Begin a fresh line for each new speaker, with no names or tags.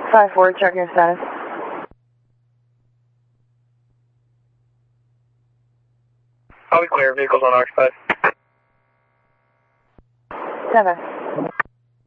5-4, check your status.
I'll be clear, vehicles unoccupied.
7.